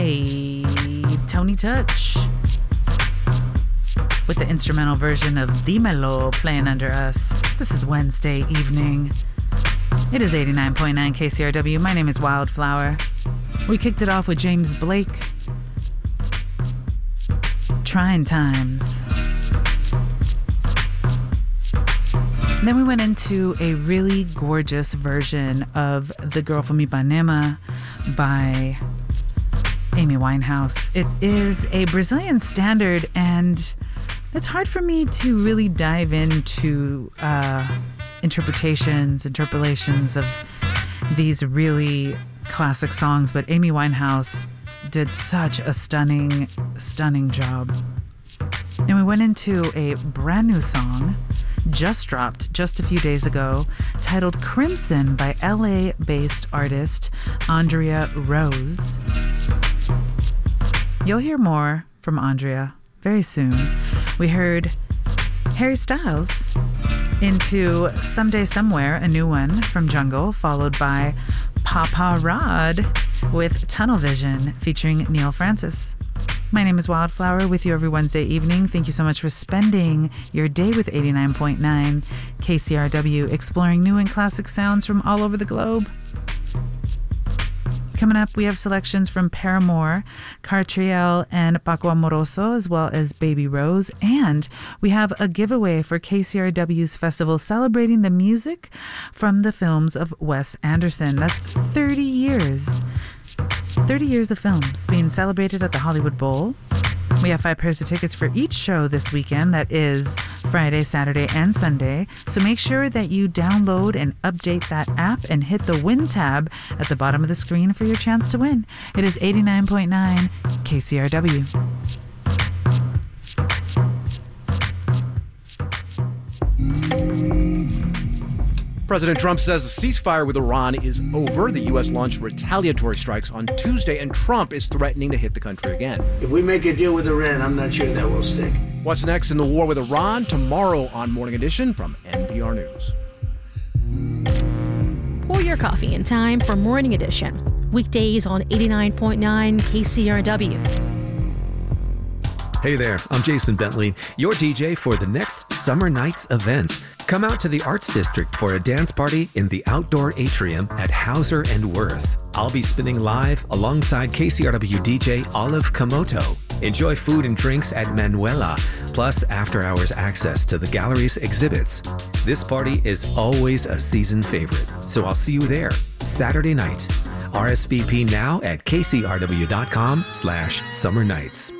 by Tony Touch with the instrumental version of Dímelo playing under us. This is Wednesday evening. It is 89.9 KCRW. My name is Wildflower. We kicked it off with James Blake, Trying Times. Then we went into a really gorgeous version of The Girl from Ipanema by Amy Winehouse. It is a Brazilian standard, and it's hard for me to really dive into interpolations of these really classic songs, but Amy Winehouse did such a stunning job. And we went into a brand new song, just dropped just a few days ago, titled Crimson by LA-based artist Andrea Rose. You'll hear more from Andrea very soon. We heard Harry Styles into Someday Somewhere, a new one from Jungle, followed by Papa Rod with Tunnel Vision featuring Neil Francis. My name is Wildflower, with you every Wednesday evening. Thank you so much for spending your day with 89.9 KCRW, exploring new and classic sounds from all over the globe. Coming up, we have selections from Paramore, Cartriel, and Paco Amoroso, as well as Baby Rose. And we have a giveaway for KCRW's festival celebrating the music from the films of Wes Anderson. That's 30 years. 30 years of films being celebrated at the Hollywood Bowl. We have 5 pairs of tickets for each show this weekend. That is Friday, Saturday, and Sunday. So make sure that you download and update that app and hit the win tab at the bottom of the screen for your chance to win. It is 89.9 KCRW. President Trump says the ceasefire with Iran is over. The U.S. launched retaliatory strikes on Tuesday, and Trump is threatening to hit the country again. If we make a deal with Iran, I'm not sure that will stick. What's next in the war with Iran? Tomorrow on Morning Edition from NPR News. Pour your coffee in time for Morning Edition. Weekdays on 89.9 KCRW. Hey there, I'm Jason Bentley, your DJ for the next Summer Nights event. Come out to the Arts District for a dance party in the outdoor atrium at Hauser and Worth. I'll be spinning live alongside KCRW DJ Olive Komoto. Enjoy food and drinks at Manuela, plus after-hours access to the gallery's exhibits. This party is always a season favorite, so I'll see you there Saturday night. RSVP now at kcrw.com/summernights.